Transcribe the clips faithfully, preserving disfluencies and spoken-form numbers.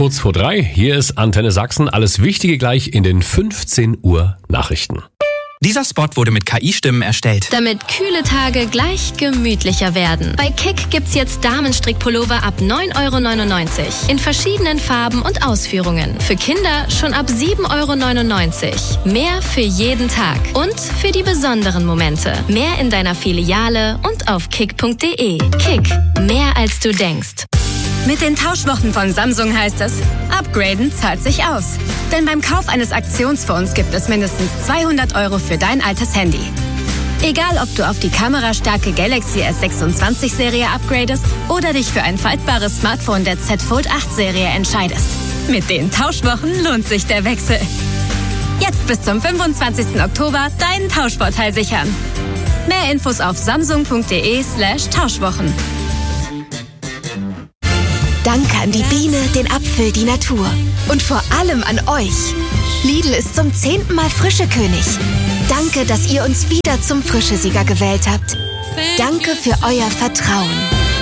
kurz vor drei. Hier ist Antenne Sachsen. Alles Wichtige gleich in den fünfzehn Uhr Nachrichten. Dieser Spot wurde mit K I-Stimmen erstellt. Damit kühle Tage gleich gemütlicher werden. Bei Kick gibt's jetzt Damenstrickpullover ab neun Euro neunundneunzig. In verschiedenen Farben und Ausführungen. Für Kinder schon ab sieben Euro neunundneunzig. Mehr für jeden Tag. Und für die besonderen Momente. Mehr in deiner Filiale und auf kick punkt de. Kick. Mehr als du denkst. Mit den Tauschwochen von Samsung heißt es, upgraden zahlt sich aus. Denn beim Kauf eines Aktionsfonds gibt es mindestens zweihundert Euro für dein altes Handy. Egal, ob du auf die kamerastarke Galaxy S sechsundzwanzig Serie upgradest oder dich für ein faltbares Smartphone der Z Fold acht Serie entscheidest. Mit den Tauschwochen lohnt sich der Wechsel. Jetzt bis zum fünfundzwanzigsten Oktober deinen Tauschvorteil sichern. Mehr Infos auf samsung punkt de slash Tauschwochen. Danke an die Biene, den Apfel, die Natur. Und vor allem an euch. Lidl ist zum zehnten Mal Frischekönig. Danke, dass ihr uns wieder zum Frischesieger gewählt habt. Danke für euer Vertrauen.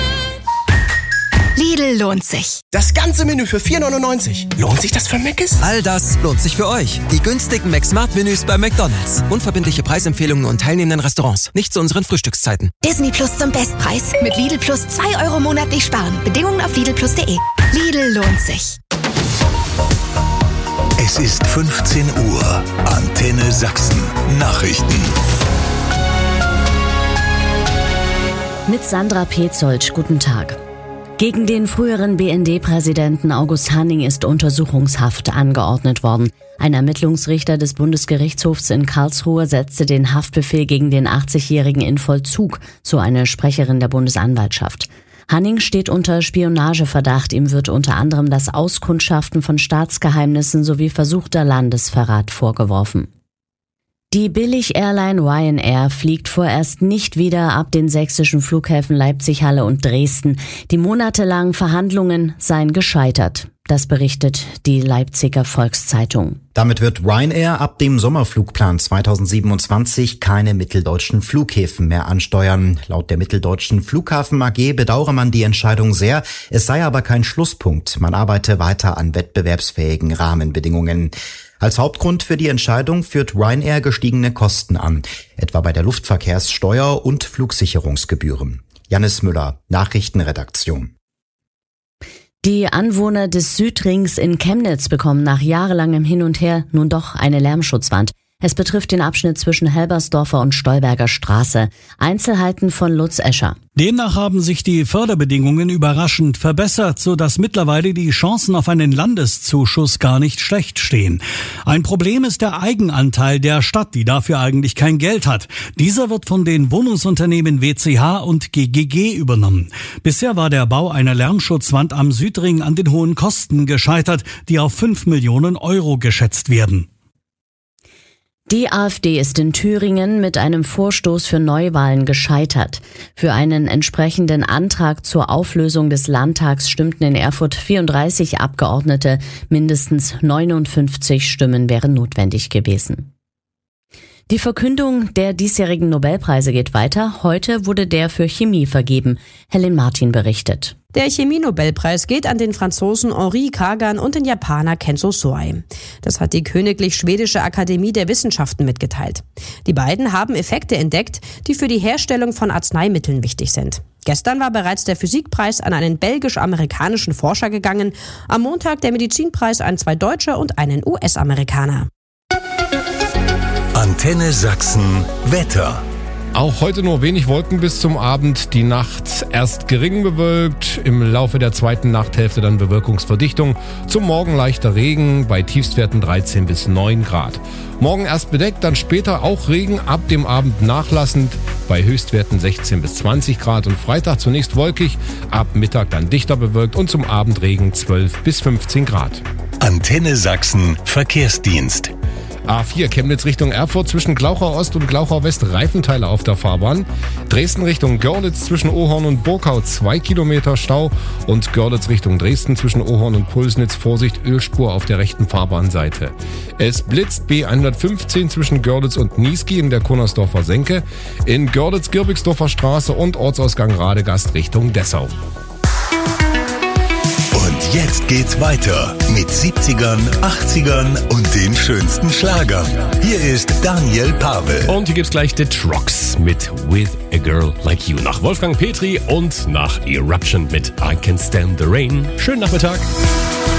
Lidl lohnt sich. Das ganze Menü für vier neunundneunzig. Lohnt sich das für Mc's? All das lohnt sich für euch. Die günstigen McSmart-Menüs bei McDonald's. Unverbindliche Preisempfehlungen und teilnehmenden Restaurants. Nicht zu unseren Frühstückszeiten. Disney Plus zum Bestpreis. Mit Lidl Plus zwei Euro monatlich sparen. Bedingungen auf lidl plus punkt de. Lidl lohnt sich. Es ist fünfzehn Uhr. Antenne Sachsen. Nachrichten. Mit Sandra Petzold. Guten Tag. Gegen den früheren B N D-Präsidenten August Hanning ist Untersuchungshaft angeordnet worden. Ein Ermittlungsrichter des Bundesgerichtshofs in Karlsruhe setzte den Haftbefehl gegen den achtzigjährigen in Vollzug, so eine Sprecherin der Bundesanwaltschaft. Hanning steht unter Spionageverdacht. Ihm wird unter anderem das Auskundschaften von Staatsgeheimnissen sowie versuchter Landesverrat vorgeworfen. Die Billig-Airline Ryanair fliegt vorerst nicht wieder ab den sächsischen Flughäfen Leipzig, Halle und Dresden. Die monatelangen Verhandlungen seien gescheitert. Das berichtet die Leipziger Volkszeitung. Damit wird Ryanair ab dem Sommerflugplan zweitausendsiebenundzwanzig keine mitteldeutschen Flughäfen mehr ansteuern. Laut der Mitteldeutschen Flughafen A G bedauere man die Entscheidung sehr. Es sei aber kein Schlusspunkt. Man arbeite weiter an wettbewerbsfähigen Rahmenbedingungen. Als Hauptgrund für die Entscheidung führt Ryanair gestiegene Kosten an, etwa bei der Luftverkehrssteuer und Flugsicherungsgebühren. Jannis Müller, Nachrichtenredaktion. Die Anwohner des Südrings in Chemnitz bekommen nach jahrelangem Hin und Her nun doch eine Lärmschutzwand. Es betrifft den Abschnitt zwischen Helbersdorfer und Stolberger Straße. Einzelheiten von Lutz Escher. Demnach haben sich die Förderbedingungen überraschend verbessert, sodass mittlerweile die Chancen auf einen Landeszuschuss gar nicht schlecht stehen. Ein Problem ist der Eigenanteil der Stadt, die dafür eigentlich kein Geld hat. Dieser wird von den Wohnungsunternehmen W C H und G G G übernommen. Bisher war der Bau einer Lärmschutzwand am Südring an den hohen Kosten gescheitert, die auf fünf Millionen Euro geschätzt werden. Die AfD ist in Thüringen mit einem Vorstoß für Neuwahlen gescheitert. Für einen entsprechenden Antrag zur Auflösung des Landtags stimmten in Erfurt vierunddreißig Abgeordnete. Mindestens neunundfünfzig Stimmen wären notwendig gewesen. Die Verkündung der diesjährigen Nobelpreise geht weiter. Heute wurde der für Chemie vergeben. Helen Martin berichtet. Der Chemie-Nobelpreis geht an den Franzosen Henri Kagan und den Japaner Kenzo Soei. Das hat die Königlich Schwedische Akademie der Wissenschaften mitgeteilt. Die beiden haben Effekte entdeckt, die für die Herstellung von Arzneimitteln wichtig sind. Gestern war bereits der Physikpreis an einen belgisch-amerikanischen Forscher gegangen, am Montag der Medizinpreis an zwei Deutsche und einen U S-Amerikaner. Antenne Sachsen Wetter. Auch heute nur wenig Wolken bis zum Abend. Die Nacht erst gering bewölkt, im Laufe der zweiten Nachthälfte dann Bewölkungsverdichtung. Zum Morgen leichter Regen, bei Tiefstwerten dreizehn bis neun Grad. Morgen erst bedeckt, dann später auch Regen, ab dem Abend nachlassend, bei Höchstwerten sechzehn bis zwanzig Grad. Und Freitag zunächst wolkig, ab Mittag dann dichter bewölkt und zum Abend Regen zwölf bis fünfzehn Grad. Antenne Sachsen Verkehrsdienst. A vier Chemnitz Richtung Erfurt zwischen Glauchau Ost und Glauchau West Reifenteile auf der Fahrbahn. Dresden Richtung Görlitz zwischen Ohorn und Burkau zwei Kilometer Stau und Görlitz Richtung Dresden zwischen Ohorn und Pulsnitz Vorsicht Ölspur auf der rechten Fahrbahnseite. Es blitzt B hundertfünfzehn zwischen Görlitz und Niesky in der Konnersdorfer Senke, in Görlitz Girbigsdorfer Straße und Ortsausgang Radegast Richtung Dessau. Und jetzt geht's weiter mit siebzigern, achtzigern und den schönsten Schlagern. Hier ist Daniel Pavel. Und hier gibt's gleich The Trucks mit With a Girl Like You nach Wolfgang Petri und nach Eruption mit I Can't Stand the Rain. Schönen Nachmittag.